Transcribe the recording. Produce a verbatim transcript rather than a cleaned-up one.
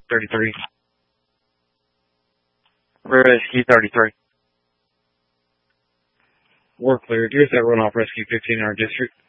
thirty-three. Rescue thirty-three. We're cleared. Here's that runoff rescue fifteen in our district.